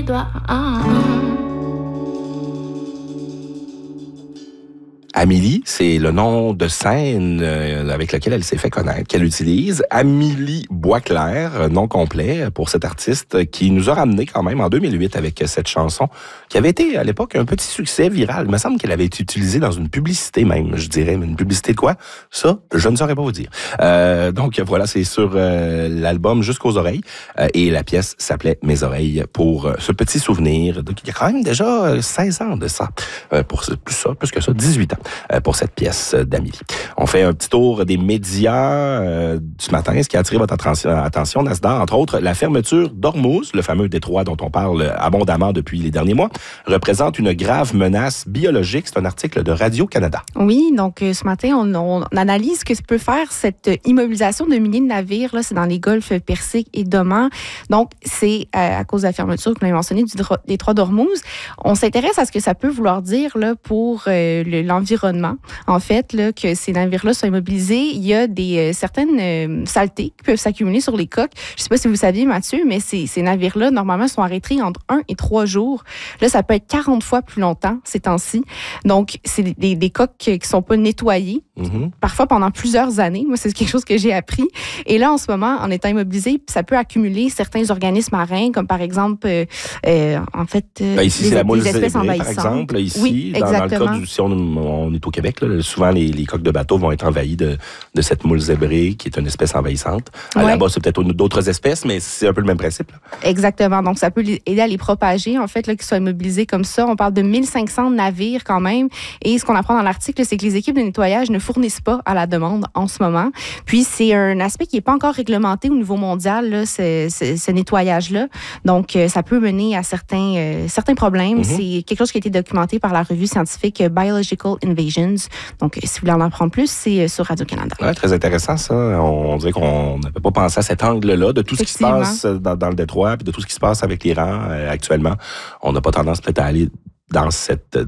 doigts. Amélie, c'est le nom de scène avec lequel elle s'est fait connaître, qu'elle utilise. Amélie Boisclair, nom complet pour cette artiste qui nous a ramené quand même en 2008 avec cette chanson qui avait été à l'époque un petit succès viral. Il me semble qu'elle avait été utilisée dans une publicité même, je dirais. Mais une publicité de quoi? Ça, je ne saurais pas vous dire. Donc voilà, c'est sur l'album Jusqu'aux oreilles et la pièce s'appelait Mes oreilles pour ce petit souvenir. Donc il y a quand même déjà 16 ans de ça. Plus que ça, 18 ans. Pour cette pièce d'Amélie. On fait un petit tour des médias ce matin, ce qui a attiré votre attention, Nasdaq, entre autres, la fermeture d'Ormuz, le fameux détroit dont on parle abondamment depuis les derniers mois, représente une grave menace biologique. C'est un article de Radio-Canada. Oui, donc ce matin, on analyse ce que peut faire cette immobilisation de milliers de navires. Là, c'est dans les golfs Persique et d'Oman. Donc, c'est à cause de la fermeture que l'on a mentionné du détroit d'Ormuz. On s'intéresse à ce que ça peut vouloir dire là, pour l'environnement. En fait, là, que ces navires-là sont immobilisés, il y a certaines saletés qui peuvent s'accumuler sur les coques. Je ne sais pas si vous saviez, Mathieu, mais ces navires-là, normalement, sont arrêtés entre 1 et 3 jours. Là, ça peut être 40 fois plus longtemps ces temps-ci. Donc, c'est des coques qui ne sont pas nettoyées, parfois pendant plusieurs années. Moi, c'est quelque chose que j'ai appris. Et là, en ce moment, en étant immobilisé, ça peut accumuler certains organismes marins, comme par exemple, ici, c'est la moule zébrée, par exemple. Ici, oui, dans le cas si on est au Québec, là, souvent les coques de bateaux vont être envahies de cette moule zébrée, qui est une espèce envahissante. Ouais. Là-bas, c'est peut-être d'autres espèces, mais c'est un peu le même principe. Là. Exactement. Donc, ça peut aider à les propager, en fait, là, qu'ils soient immobilisés comme ça. On parle de 1500 navires quand même. Et ce qu'on apprend dans l'article, c'est que les équipes de nettoyage ne fournissent pas à la demande en ce moment. Puis, c'est un aspect qui n'est pas encore réglementé au niveau mondial, là, ce nettoyage-là. Donc, ça peut mener à certains problèmes. C'est quelque chose qui a été documenté par la revue scientifique Biological Invasions. Donc, si vous voulez en apprendre plus, c'est sur Radio-Canada. Ouais, très intéressant, ça. On dirait qu'on n'avait pas pensé à cet angle-là, de tout ce qui se passe dans le détroit, puis de tout ce qui se passe avec l'Iran actuellement. On n'a pas tendance peut-être à aller dans cet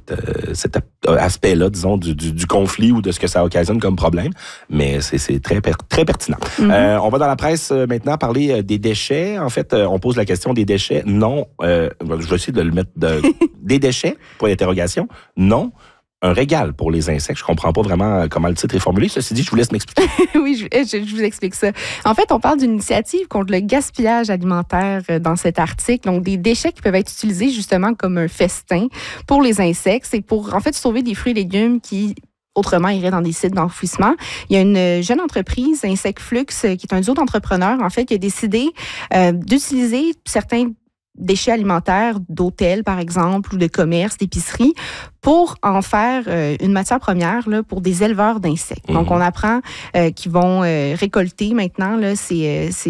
aspect-là, disons, du conflit ou de ce que ça occasionne comme problème. Mais c'est très pertinent. On va dans la presse maintenant parler des déchets. En fait, on pose la question des déchets. Non, je vais essayer de le mettre des déchets, point d'interrogation. Non. Un régal pour les insectes. Je comprends pas vraiment comment le titre est formulé. Ceci dit, je vous laisse m'expliquer. Oui, je vous explique ça. En fait, on parle d'une initiative contre le gaspillage alimentaire dans cet article. Donc, des déchets qui peuvent être utilisés justement comme un festin pour les insectes. C'est pour, en fait, sauver des fruits et légumes qui autrement iraient dans des sites d'enfouissement. Il y a une jeune entreprise, Insectflux, qui est un duo d'entrepreneurs, en fait, qui a décidé d'utiliser certains déchets alimentaires d'hôtels, par exemple, ou de commerce, d'épicerie, pour en faire une matière première là, pour des éleveurs d'insectes. Donc, on apprend qu'ils vont récolter maintenant là, ces